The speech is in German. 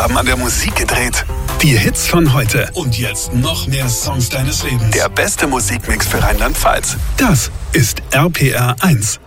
haben an der Musik gedreht. Die Hits von heute. Und jetzt noch mehr Songs deines Lebens. Der beste Musikmix für Rheinland-Pfalz. Das ist RPR 1.